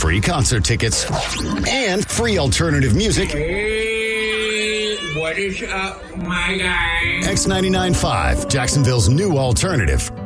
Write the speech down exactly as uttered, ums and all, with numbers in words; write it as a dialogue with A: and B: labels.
A: free concert tickets, and free alternative music.
B: Hey, what is up, my guy?
A: X ninety-nine point five, Jacksonville's new alternative.